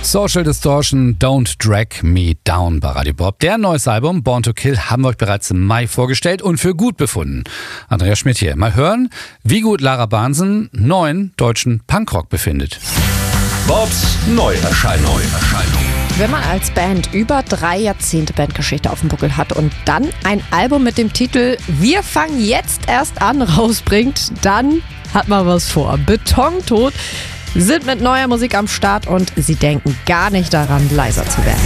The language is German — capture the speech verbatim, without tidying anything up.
Social Distortion, Don't Drag Me Down bei Radio Bob. Der neues Album Born to Kill haben wir euch bereits im Mai vorgestellt und für gut befunden. Andreas Schmidt hier. Mal hören, wie gut Lara Bahnsen neuen deutschen Punkrock befindet. Bobs Neuerscheinung. Wenn man als Band über drei Jahrzehnte Bandgeschichte auf dem Buckel hat und dann ein Album mit dem Titel Wir fangen jetzt erst an rausbringt, dann hat man was vor. Betontot sind mit neuer Musik am Start und sie denken gar nicht daran, leiser zu werden.